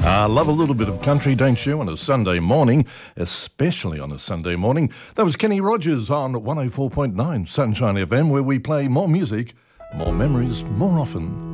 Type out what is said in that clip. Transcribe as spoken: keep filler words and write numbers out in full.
I love a little bit of country, don't you, on a Sunday morning, especially on a Sunday morning. That was Kenny Rogers on one oh four point nine Sunshine F M, where we play more music, more memories, more often.